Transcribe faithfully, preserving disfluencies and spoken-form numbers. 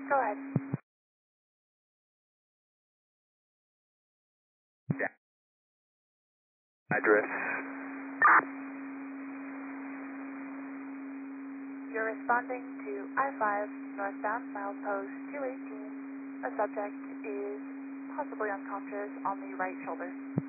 Go ahead. Address. You're responding to I five northbound milepost two eighteen. The subject is possibly unconscious on the right shoulder.